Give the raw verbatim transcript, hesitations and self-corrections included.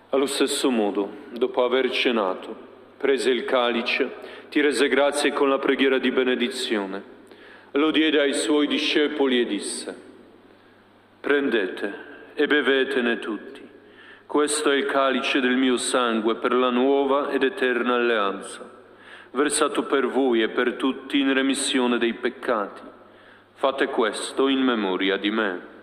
Allo stesso modo, dopo aver cenato, prese il calice, ti rese grazie con la preghiera di benedizione, lo diede ai suoi discepoli e disse: prendete e bevetene tutti. Questo è il calice del mio sangue per la nuova ed eterna alleanza, versato per voi e per tutti in remissione dei peccati. Fate questo in memoria di me.